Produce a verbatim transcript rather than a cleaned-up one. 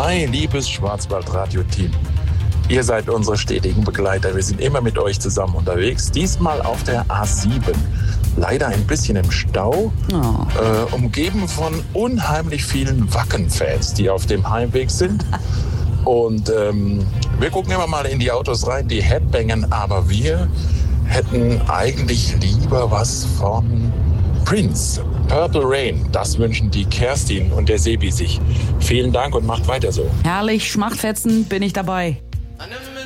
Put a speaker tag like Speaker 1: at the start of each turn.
Speaker 1: Hi, liebes Schwarzwaldradio-Team. Ihr seid unsere stetigen Begleiter. Wir sind immer mit euch zusammen unterwegs. Diesmal auf der A sieben. Leider ein bisschen im Stau. Oh. Äh, umgeben von unheimlich vielen Wacken-Fans, die auf dem Heimweg sind. Und ähm, wir gucken immer mal in die Autos rein, die headbangen. Aber wir hätten eigentlich lieber was von Prince. Purple Rain, das wünschen die Kerstin und der Sebi sich. Vielen Dank und macht weiter so.
Speaker 2: Herrlich, Schmachtfetzen, bin ich dabei.
Speaker 3: I never